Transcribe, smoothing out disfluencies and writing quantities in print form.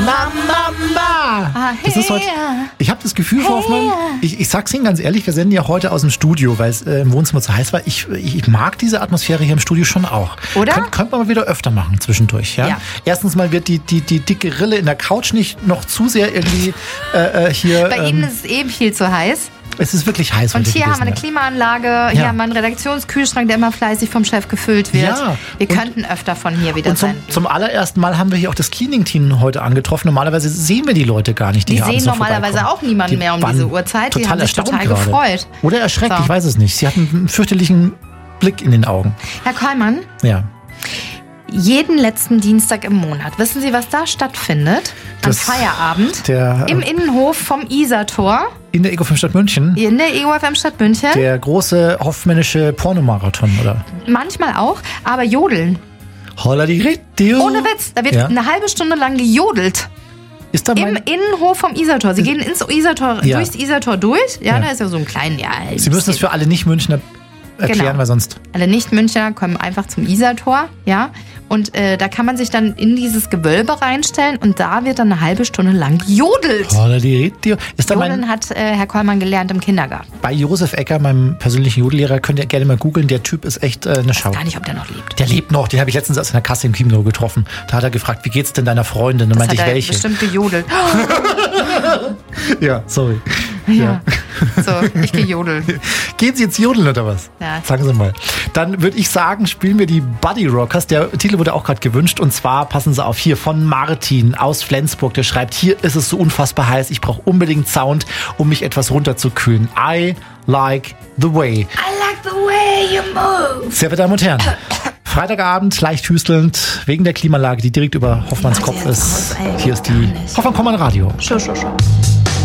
Mama. Das ist heute, ich habe das Gefühl, Frau Hoffmann, ich sag's Ihnen ganz ehrlich, wir senden ja heute aus dem Studio, weil es im Wohnzimmer zu heiß war. Ich mag diese Atmosphäre hier im Studio schon auch. Oder? Könnte man mal wieder öfter machen zwischendurch. Ja? Erstens mal wird die dicke Rille in der Couch nicht noch zu sehr irgendwie hier... Bei Ihnen ist es eben viel zu heiß. Es ist wirklich heiß. Und hier haben wir eine Klimaanlage, hier haben wir einen Redaktionskühlschrank, der immer fleißig vom Chef gefüllt wird. Ja, wir könnten öfter von hier wieder sein. Zum allerersten Mal haben wir hier auch das Cleaning-Team heute angetroffen. Normalerweise sehen wir die Leute gar nicht. Die sehen normalerweise auch niemanden mehr um diese Uhrzeit. Die haben sich total gefreut. Oder erschreckt, ich weiß es nicht. Sie hatten einen fürchterlichen Blick in den Augen. Herr Kollmann? Ja. Jeden letzten Dienstag im Monat. Wissen Sie, was da stattfindet? Am Feierabend. Im Innenhof vom Isar-Tor. In der EgoFM Stadt München? In der EgoFM Stadt München. Der große hoffmännische Pornomarathon, oder? Manchmal auch, aber jodeln. Holla die Ohne Witz, da wird eine halbe Stunde lang gejodelt. Ist da im Innenhof vom Isar-Tor. Sie gehen ins Isar-Tor, durchs Isar-Tor durch. Ja, da ist ja so ein kleiner... Sie müssen das für alle Nicht-Münchner erklären, weil sonst... Alle Nicht-Münchner kommen einfach zum Isar-Tor, ja. Und da kann man sich dann in dieses Gewölbe reinstellen und da wird dann eine halbe Stunde lang gejodelt. Jodeln hat Herr Kollmann gelernt im Kindergarten. Bei Josef Ecker, meinem persönlichen Jodellehrer, könnt ihr gerne mal googeln. Der Typ ist echt eine Schau. Ich weiß gar nicht, ob der noch lebt. Der lebt noch. Den habe ich letztens aus einer Kasse im Chiemgau getroffen. Da hat er gefragt, wie geht's denn deiner Freundin? Und meinte ich, welche? Bestimmt gejodelt. Ja, sorry. Ja. So, ich gehe jodeln. Gehen Sie jetzt jodeln oder was? Ja. Sagen Sie mal. Dann würde ich sagen, spielen wir die Buddy Rockers. Der Titel wurde auch gerade gewünscht. Und zwar, passen Sie auf, hier von Martin aus Flensburg. Der schreibt, hier ist es so unfassbar heiß. Ich brauche unbedingt Sound, um mich etwas runterzukühlen. I like the way. I like the way you move. Sehr verehrte Damen und Herren. Freitagabend, leicht hüstelnd, wegen der Klimaanlage, die direkt über Hoffmanns Kopf ist. Hier ist die Hoffmann-Kommern Radio. Schon.